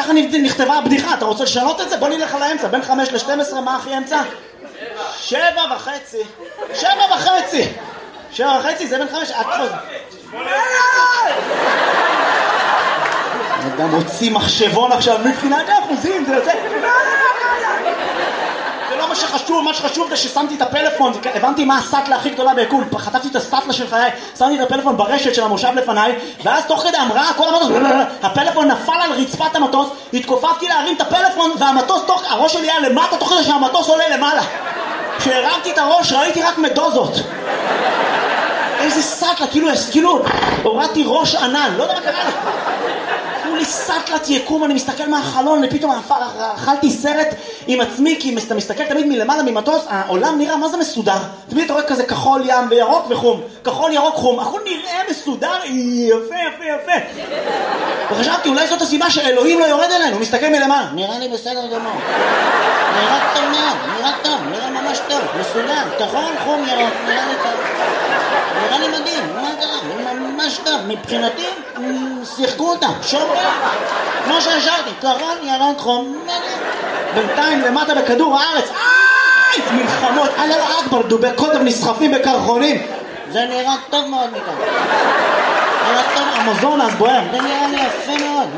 ככה נכתבה הבדיחה, אתה רוצה לשנות את זה? בוא נלך על האמצע, בין 5 ל-12, מה הכי אמצע? 7.5. 7.5. 7.5 זה בין 5, גם הוציא מחשבון עכשיו, מבחינת האחוזים, זה יוצא... זה לא מה שחשוב, מה שחשוב זה ששמתי את הפלאפון, הבנתי מה הסטלה הכי גדולה ביקום, חטפתי את הסטלה של חיי, שמתי את הפלאפון ברשת של המושב לפניי, ואז תוך כדי אמרה, כל המטוס, הפלאפון נפל על רצפת המטוס, התכופפתי להרים את הפלאפון, והמטוס הראש שלי היה למטה, תוך כדי שהמטוס עולה למעלה. כשהרמתי את הראש ראיתי רק מדוזות. איזה סטלה, כאילו הורדתי ראש ענן, לא יודע מה קרה לי. כאילו לי סטלת יקום, אני מסתכל מהחלון, ופתאום אכלתי סרט עם עצמי, כי אתה מסתכל תמיד מלמעלה ממטוס, העולם נראה מה זה מסודר. תמיד אתה רואה כזה כחול ים וירוק וחום, כחול ירוק חום, הכל נראה מסודר, יפה יפה יפה. וחשבתי אולי זאת הסיבה שאלוהים לא יורד אלינו, הוא מסתכל מלמעלה, נראה לי בסדר גמור, נראה טוב מאוד, נראה טוב, נראה ממש טוב, מסודר, כחול חום ירוק, נראה לי טוב, נראה לי מדהים, מה קרה? ממש טוב, מבחינתי שיחקו אותם, שומרים, כמו שהשארתי, כחול ירוק חום, בינתיים למטה בכדור הארץ, מלחמות, אללה אכבר, דובי קוטב נסחפים בקרחונים, זה נראה טוב מאוד מכאן, נראה טוב, אמזונס בוער, זה נראה לי יפה מאוד.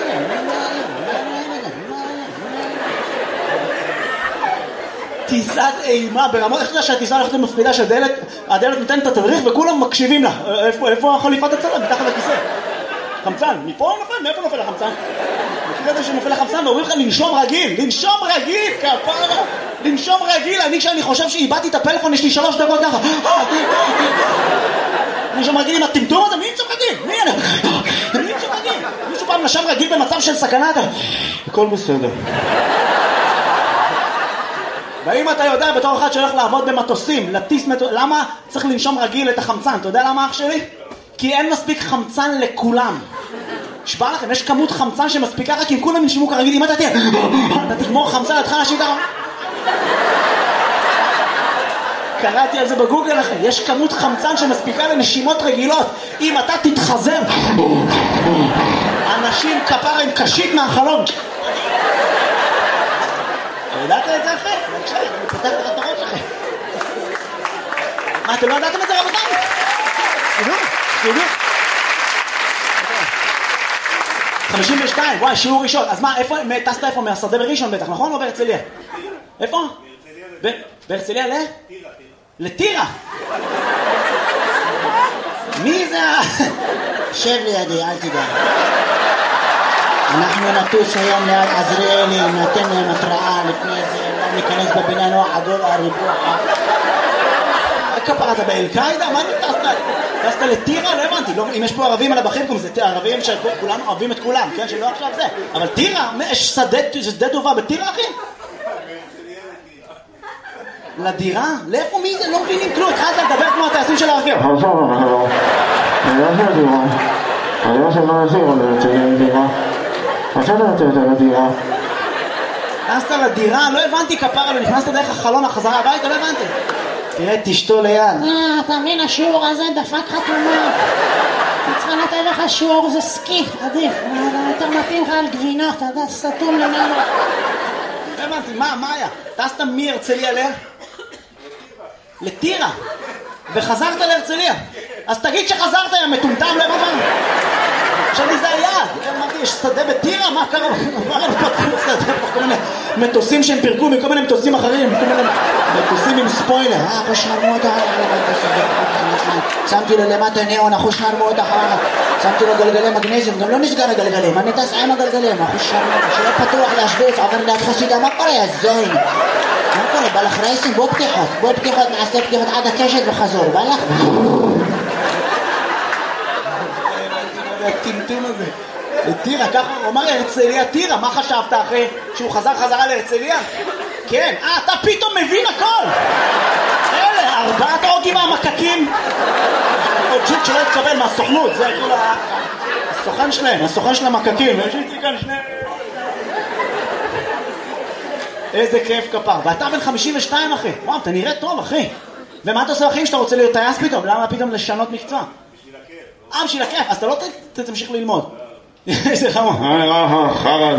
טיסת אימה ברמות, איך אתה שהטיסה הולכת למפחידה שהדלת נותנת את התדריך וכולם מקשיבים לה, איפה החליפת הצלם? מתחת לכיסא, חמצן, מפה נופל, מאיפה נופל החמצן? מכיר את זה שנופל החמצן ואומרים לך לנשום רגיל, לנשום רגיל, כפרה, לנשום רגיל, אני כשאני חושב שאיבדתי את הפלאפון יש לי 3 דקות ככה, לנשום רגיל עם הטמטום הזה, מי נשום רגיל? מי נשום רגיל? מישהו פעם נשם רגיל במצב של סכנה, הכל בסדר. והאם אתה יודע בתור אחד שהולך לעבוד במטוסים, לטיס למה צריך לנשום רגיל את החמצן? אתה יודע למה אח שלי? כי אין מספיק חמצן לכולם. שבא לכם, יש כמות חמצן שמספיקה רק אם כולם ינשמו כרגיל, אם אתה תגמור חמצן לתך אנשים ככה. קראתי על זה בגוגל לכם, יש כמות חמצן שמספיקה לנשימות רגילות. אם אתה תתחזר, אנשים כפרה עם קשית מהחלום. ידעת את זה אחרי? בבקשה, אני פותח לך את הראש אחרי. מה, אתם לא ידעתם את זה רבותיי? תדעו. 52, וואי, שיעור ראשון. אז מה, איפה, טסת איפה? מהשדה בראשון בטח, נכון? או בהרצליה? איפה? בהרצליה ל? לטירה. מי זה? שב לידי, אל תדע. אנחנו נטוס היום ליד עזריאלי, נתן להם התראה לפני זה, לא ניכנס בבינה נוח עדול הריבוע. כפרה, אתה באל-קאידה? מה אתה טסת? טסת לטירה? לא הבנתי, אם יש פה ערבים על הבחים, זה ערבים שכולנו אוהבים את כולם, כן? שלא עכשיו זה. אבל טירה, יש שדה טובה בטירה, אחי? לדירה? לאיפה מי זה? לא מבינים כלום, התחלת לדבר כמו הטייסים של הרכב. נכנסת לדירה? לא הבנתי כפרה, נכנסת דרך החלון החזרה הביתה, לא הבנתי. תראה, תשתו ליד. אתה מבין, השיעור הזה דפק חתומה. צריכה לתת לך שיעור, זה סקי, עדיף. יותר מתאים לך על גבינות, אתה יודע, סתום למעלה. לא הבנתי, מה היה? טסת מהרצליה לטירה. וחזרת להרצליה. אז תגיד שחזרת, יא מטומטם, לא הבנתי. חשבתי זה היעד, אמרתי, יש שדה בטירה? מה קרה? מה לנו פתחו שדה? כל מיני מטוסים שהם פירקו מכל מיני מטוסים אחרים, כל מיני מטוסים עם ספוילר. אחוש נרמות שמתי לו למטה ניאון, אחוש נרמות שמתי לו גלגלי מגנזיום, גם לא נסגר הגלגלים, אני טס עם הגלגלים, אחוש נרמות, שלא פתוח להשוויץ, עובר ליד חסידה, מה קורה יא זוין? מה קורה? בא לך רייסים? בוא פתיחות, נעשה פתיחות עד הקשת וחזור, בא לך? הטמטום הזה לטירה, ככה הוא אמר הרצליה טירה, מה חשבת אחרי שהוא חזרה להרצליה? כן, אתה פתאום מבין הכל. אלה, 4 אוגים מהמקקים או ג'יק שלא התקבל מהסוכנות, זה כאילו הסוכן של המקקים. יש איתי כאן שני, איזה כיף כפר. ואתה בן 52 אחי, וואו, אתה נראה טוב אחי. ומה אתה עושה אחים שאתה רוצה להיות טייס פתאום? למה פתאום לשנות מקצוע? בשביל הכיף, אז אתה לא תמשיך ללמוד. איזה חמור.